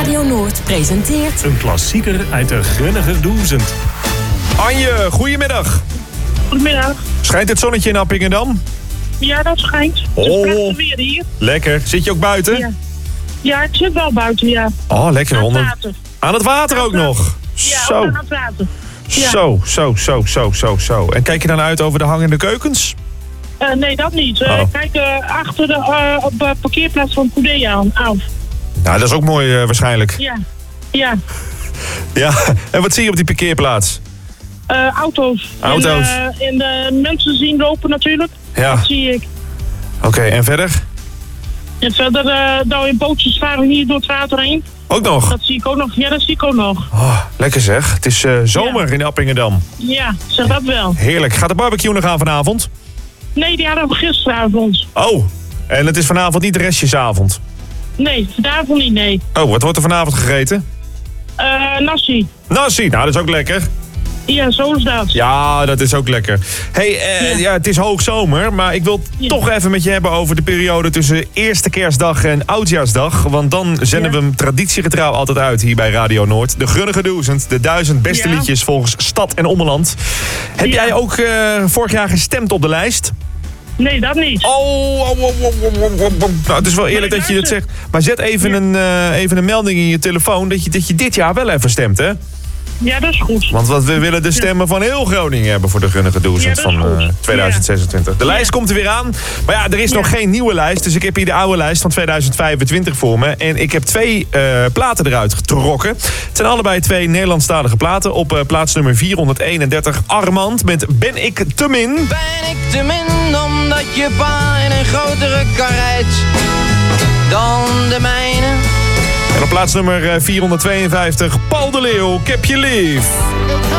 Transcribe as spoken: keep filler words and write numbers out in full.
Radio Noord presenteert... Een klassieker uit de Grunniger Duizend. Anje, goedemiddag. Goedemiddag. Schijnt het zonnetje in Appingedam? Ja, dat schijnt. Het is Oh. prachtig weer hier. Lekker. Zit je ook buiten? Ja. Ja, ik zit wel buiten, ja. Oh, lekker. Aan het onder- water. Aan het water ook nog. Ja, Zo. ook aan het water. Ja. Zo, zo, zo, zo, zo, zo. En kijk je dan uit over de hangende keukens? Uh, nee, dat niet. Uh, Oh. Kijk uh, achter de uh, op de parkeerplaats van Coudé aan. Af. Nou, dat is ook mooi uh, waarschijnlijk. Ja. Ja. Ja. En wat zie je op die parkeerplaats? Uh, auto's. Auto's. En, uh, en de mensen zien lopen natuurlijk. Ja. Dat zie ik. Oké, okay, en verder? En verder uh, nou in bootjes varen hier door het water heen. Ook nog? Dat zie ik ook nog. Ja, dat zie ik ook nog. Oh, lekker zeg. Het is uh, zomer Ja. in Appingedam. Ja, zeg dat wel. Heerlijk. Gaat de barbecue nog aan vanavond? Nee, die hadden we gisteravond. Oh, en het is vanavond niet restjesavond. Nee, vanavond niet, nee. Oh, wat wordt er vanavond gegeten? Uh, nasi. Nasi, nou dat is ook lekker. Ja, zo is dat. Ja, dat is ook lekker. Hey, eh, ja. Ja. het is hoogzomer, maar ik wil het Ja. toch even met je hebben over de periode tussen eerste kerstdag en oudjaarsdag. Want dan zenden Ja. we hem traditiegetrouw altijd uit hier bij Radio Noord. De Grunniger Duizend, de duizend beste Ja. liedjes volgens stad en ommeland. Heb Ja. jij ook eh, vorig jaar gestemd op de lijst? Nee, dat niet. Oh, oh, oh, oh, oh, oh, oh. Nou, het is wel eerlijk Maar dat je dat luister. zegt. Maar zet even, Ja. een, eh, even een melding in je telefoon dat je, dat je dit jaar wel even stemt, hè? Ja, dat is goed. Want wat we willen de stemmen van heel Groningen hebben voor de Grunniger Duizend Ja, dat is van eh, goed. tweeduizend zesentwintig. De Ja. lijst komt er weer aan. Maar ja, er is Ja. nog geen nieuwe lijst. Dus ik heb hier de oude lijst van tweeduizend vijfentwintig voor me. En ik heb twee uh, platen eruit getrokken. Het zijn allebei twee Nederlandstalige platen. Op uh, plaats nummer vierhonderdeenendertig Armand met Ben ik te min. Ben ik te min omdat je pa in een grotere kar rijdt dan de mijne? En op plaats nummer uh, vierhonderdtweeënvijftig Paul de Leeuw, ik heb je lief.